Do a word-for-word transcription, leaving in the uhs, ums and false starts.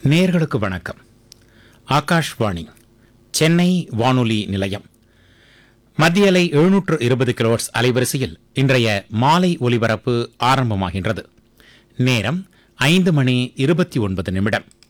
நேயர்களுக்கு வணக்கம். ஆகாஷ்வாணி சென்னை வானொலி நிலையம் மத்திய அலை எழுநூற்று இருபது கிலோஹெர்ட்ஸ் அலைவரிசையில் இன்றைய மாலை ஒலிபரப்பு ஆரம்பமாகின்றது. நேரம் ஐந்து மணி இருபத்தி ஒன்பது நிமிடம்.